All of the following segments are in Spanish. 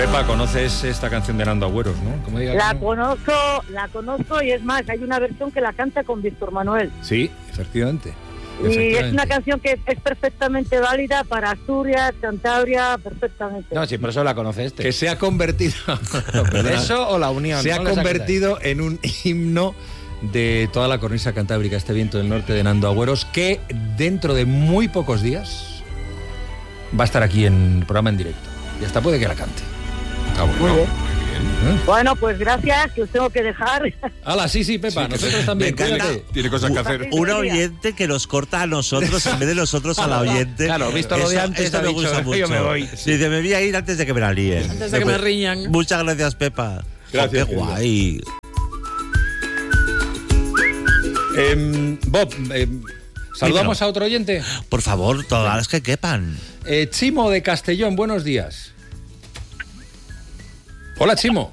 Pepa, ¿conoces esta canción de Nando Agüeros, no? Como diga La conozco y es más, hay una versión que la canta con Víctor Manuel. Sí, efectivamente. Y es una canción que es perfectamente válida para Asturias, Cantabria, perfectamente. No, sí, por eso la conoce este. Que se ha convertido... ¿Eso o la unión? Se ha convertido en un himno de toda la cornisa cantábrica, este viento del norte de Nando Agüeros, que dentro de muy pocos días va a estar aquí en el programa en directo. Y hasta puede que la cante. Muy bien. Bueno, pues gracias, que os tengo que dejar. ¡Hala, sí, Pepa! Sí, nosotros también. Me encanta. Tiene cosas que hacer. Un oyente que nos corta a nosotros en vez de nosotros a la oyente. Claro, visto lo de antes, esto ha me dicho, gusta mucho. yo me voy. Dice, me voy a ir antes de que me la líen. Antes de que me riñan. Muchas gracias, Pepa. Gracias. Oh, qué guay. Bob, ¿saludamos a otro oyente? Por favor, todas las que quepan. Chimo de Castellón, buenos días. Hola, Chimo.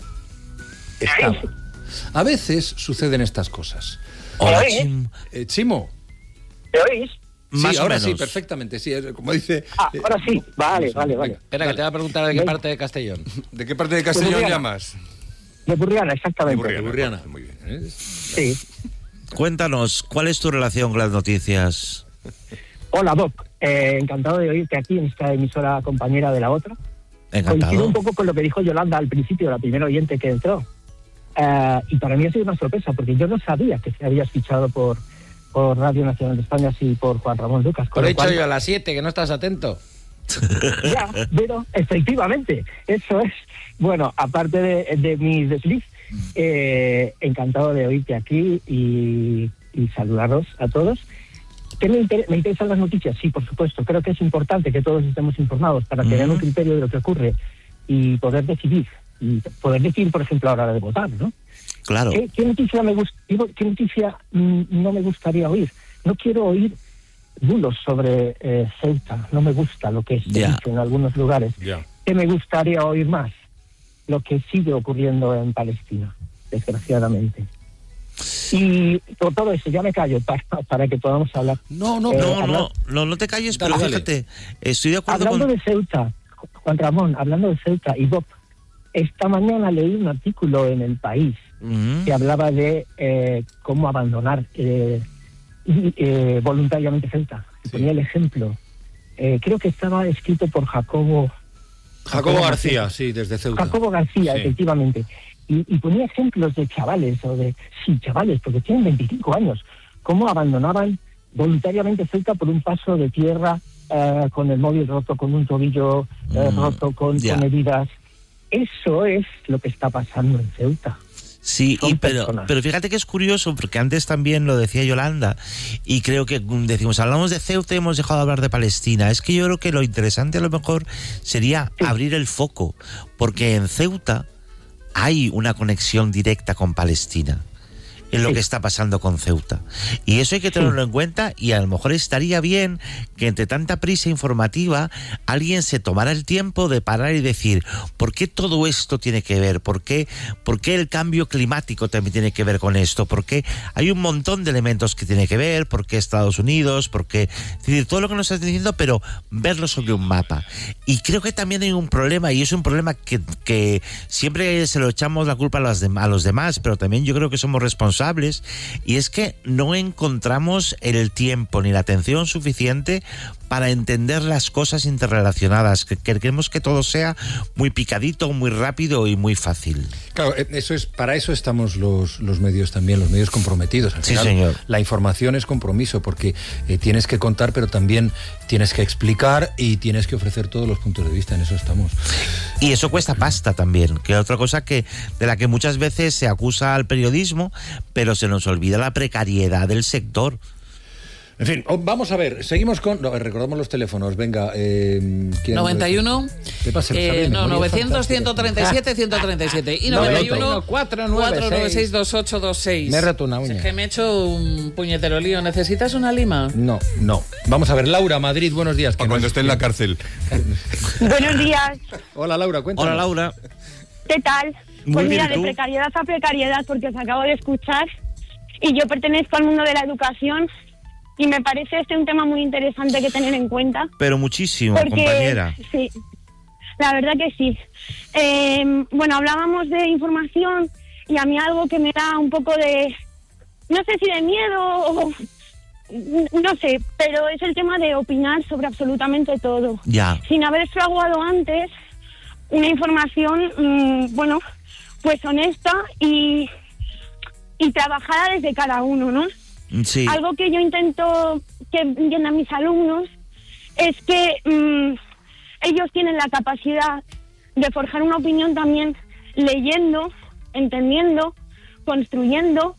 A veces suceden estas cosas. Hola, Chimo. ¿Me oís? Más Sí, o ahora menos. sí, perfectamente, sí, como dice... Ahora sí, vale. Espera, que te va a preguntar de qué parte de Castellón. ¿De qué parte de Castellón llamas? De Burriana, exactamente. Burriana. Muy bien. Sí. Cuéntanos, ¿cuál es tu relación con las noticias? Hola, Bob. Encantado de oírte aquí en esta emisora compañera de la otra. Coincido Encantado. un poco con lo que dijo Yolanda al principio, la primera oyente que entró. Y para mí ha sido una sorpresa, porque yo no sabía que se habías fichado por Radio Nacional de España, sí, por Juan Ramón Lucas. Por hecho yo a las 7, que no estás atento. Ya, pero efectivamente, eso es. Bueno, aparte de mi desliz, encantado de oírte aquí y saludaros a todos. ¿Qué me interesan las noticias? Sí, por supuesto. Creo que es importante que todos estemos informados para tener un criterio de lo que ocurre y poder decidir. Y poder decidir, por ejemplo, a la hora de votar, ¿no? Claro. ¿Qué noticia qué noticia no me gustaría oír? No quiero oír bulos sobre Ceuta. No me gusta lo que se dicho en algunos lugares. ¿Qué me gustaría oír más? Lo que sigue ocurriendo en Palestina, desgraciadamente. Y por todo eso, ya me callo para que podamos hablar. No te calles, pero fíjate, estoy de acuerdo hablando de Ceuta, Juan Ramón, hablando de Ceuta y Bob, esta mañana leí un artículo en El País que hablaba de cómo abandonar voluntariamente Ceuta. Ponía el ejemplo. Creo que estaba escrito por Jacobo García, sí, desde Ceuta. Jacobo García, sí. Efectivamente. Y ponía ejemplos de chavales, chavales, porque tienen 25 años, cómo abandonaban voluntariamente Ceuta por un paso de tierra, con el móvil roto, con un tobillo roto, con heridas. Eso es lo que está pasando en Ceuta. Sí, pero fíjate que es curioso, porque antes también lo decía Yolanda, y creo que decimos, hablamos de Ceuta y hemos dejado de hablar de Palestina. Es que yo creo que lo interesante a lo mejor sería abrir el foco, porque en Ceuta hay una conexión directa con Palestina en lo que está pasando con Ceuta. Y eso hay que tenerlo en cuenta, y a lo mejor estaría bien que entre tanta prisa informativa alguien se tomara el tiempo de parar y decir, ¿por qué todo esto tiene que ver? ¿Por qué el cambio climático también tiene que ver con esto? ¿Por qué hay un montón de elementos que tiene que ver? ¿Por qué Estados Unidos? ¿Por qué? Es decir, todo lo que nos estás diciendo, pero verlo sobre un mapa. Y creo que también hay un problema, y es un problema que siempre se lo echamos la culpa a los demás, pero también yo creo que somos responsables, y es que no encontramos el tiempo ni la atención suficiente para entender las cosas interrelacionadas, que queremos que todo sea muy picadito, muy rápido y muy fácil. Claro, para eso estamos los medios también, los medios comprometidos. Al final, señor. La información es compromiso, porque tienes que contar, pero también tienes que explicar y tienes que ofrecer todos los puntos de vista. En eso estamos. Y eso cuesta pasta también, que es otra cosa de la que muchas veces se acusa al periodismo, pero se nos olvida la precariedad del sector. En fin, vamos a ver, seguimos recordamos los teléfonos, venga. 91, Pepa, ¿se lo sabe de memoria? 900, 137, 137 y 91, 496, 2826. Me he roto una uña. Es que me he hecho un puñetero lío. ¿Necesitas una lima? No. Vamos a ver, Laura, Madrid, buenos días. O cuando esté en la cárcel. Buenos días. Hola, Laura, cuéntanos. Hola, Laura. ¿Qué tal? Muy Pues bien, mira, de ¿tú? precariedad a precariedad, porque os acabo de escuchar y yo pertenezco al mundo de la educación y me parece un tema muy interesante que tener en cuenta. Pero muchísimo, Porque, compañera. Sí, La verdad que sí. Bueno, hablábamos de información y a mí algo que me da un poco de, no sé si de miedo o no sé, pero es el tema de opinar sobre absolutamente todo. Ya. Sin haber fraguado antes una información, bueno, pues honesta y trabajada desde cada uno, ¿no? Sí. Algo que yo intento que entiendan mis alumnos es que ellos tienen la capacidad de forjar una opinión también leyendo, entendiendo, construyendo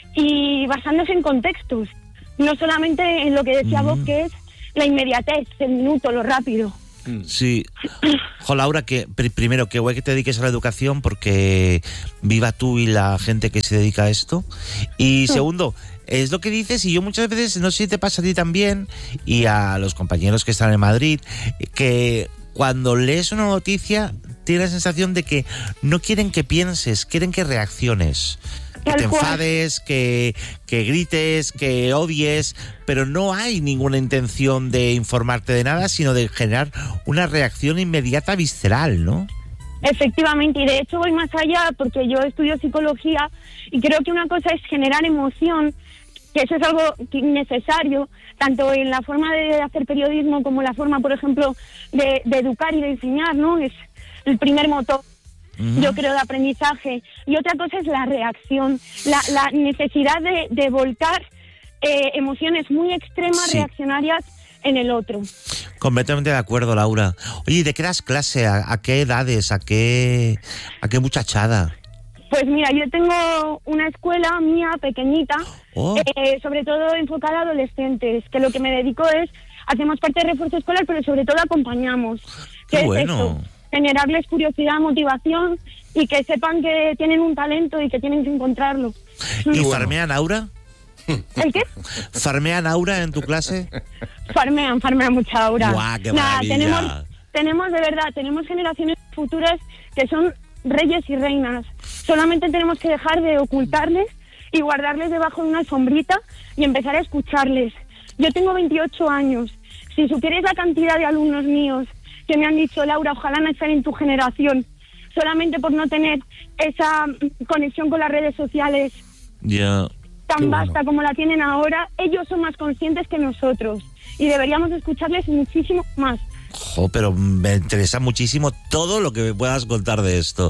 y basándose en contextos, no solamente en lo que decía Bob, que es la inmediatez, el minuto, lo rápido. Sí. Jo, Laura, que primero, que guay que te dediques a la educación, porque viva tú y la gente que se dedica a esto. Y segundo, es lo que dices, y yo muchas veces, no sé si te pasa a ti también, y a los compañeros que están en Madrid, que cuando lees una noticia tienes la sensación de que no quieren que pienses, quieren que reacciones. Que te enfades, que grites, que odies, pero no hay ninguna intención de informarte de nada, sino de generar una reacción inmediata visceral, ¿no? Efectivamente, y de hecho voy más allá porque yo estudio psicología y creo que una cosa es generar emoción, que eso es algo necesario, tanto en la forma de hacer periodismo como la forma, por ejemplo, de educar y de enseñar, ¿no? Es el primer motor, yo creo, de aprendizaje. Y otra cosa es la reacción, la necesidad de volcar emociones muy extremas, reaccionarias en el otro. Completamente de acuerdo, Laura. Oye, ¿de qué das clase? ¿A qué edades? ¿A qué muchachada? Pues mira, yo tengo una escuela mía pequeñita, sobre todo enfocada a adolescentes, que lo que me dedico es, hacemos parte de refuerzo escolar, pero sobre todo acompañamos. ¡Qué bueno! Es eso, generarles curiosidad, motivación y que sepan que tienen un talento y que tienen que encontrarlo. ¿Y farmean Aura? ¿El qué? ¿Farmean Aura en tu clase? Farmean mucha Aura. ¡Guau, qué maravilla! Tenemos de verdad, tenemos generaciones futuras que son reyes y reinas. Solamente tenemos que dejar de ocultarles y guardarles debajo de una alfombrita y empezar a escucharles. Yo tengo 28 años. Si supierais la cantidad de alumnos míos que me han dicho, Laura, ojalá nacer en tu generación, solamente por no tener esa conexión con las redes sociales tan vasta como la tienen ahora, ellos son más conscientes que nosotros y deberíamos escucharles muchísimo más. Pero me interesa muchísimo todo lo que me puedas contar de esto.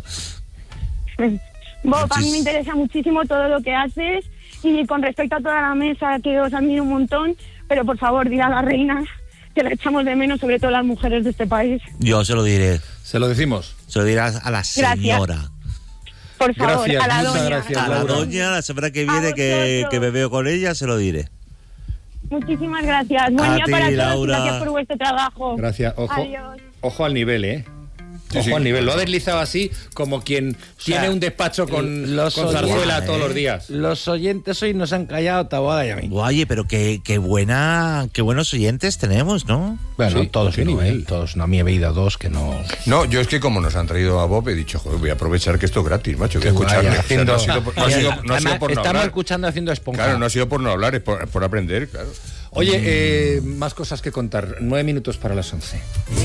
Bob, a mí me interesa muchísimo todo lo que haces y con respecto a toda la mesa, que os admiro un montón, pero por favor, di a la reina que la echamos de menos, sobre todo las mujeres de este país. Yo se lo diré. ¿Se lo decimos? Se lo dirás a la señora. Gracias. Por favor, gracias, a la doña. Gracias, a la doña, la semana que viene que me veo con ella, se lo diré. Muchísimas gracias. Buen día para todos, Laura. Gracias por vuestro trabajo. Gracias. Ojo, adiós. Ojo al nivel, ¿eh? Ojo al nivel. Lo ha deslizado así como quien tiene un despacho con zarzuela todos los días. Los oyentes hoy nos han callado Taboada y a mí. Oye, pero qué buenos oyentes tenemos, ¿no? Bueno, Sí, todos ¿qué no, nivel? todos no. A mí he oído dos que no... No, yo es que como nos han traído a Bob, he dicho, joder, voy a aprovechar que esto es gratis, macho, voy a escucharme. vaya, O sea, no ha sido por no estamos hablar. escuchando haciendo esponja. Claro, no ha sido por no hablar, es por aprender, claro. Oye, más cosas que contar. 9 minutos para las 11.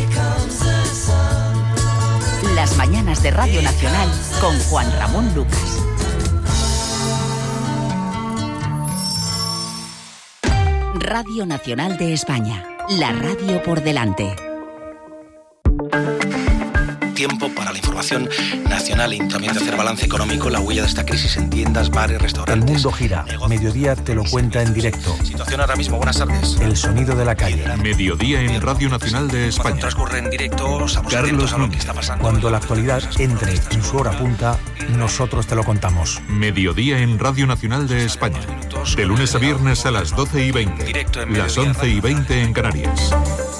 Las mañanas de Radio Nacional con Juan Ramón Lucas. Radio Nacional de España. La radio por delante. Tiempo para la información nacional y también de hacer balance económico, la huella de esta crisis en tiendas, bares, restaurantes. El mundo gira. Mediodía te lo cuenta en directo. Situación ahora mismo, buenas tardes. El sonido de la calle. Mediodía en Radio Nacional de España. Cuando transcurre en directo, estamos atentos a lo que está pasando. Cuando la actualidad entre en su hora punta, nosotros te lo contamos. Mediodía en Radio Nacional de España. De lunes a viernes a las 12:20. Directo en las Mediodía 11:20 en Canarias.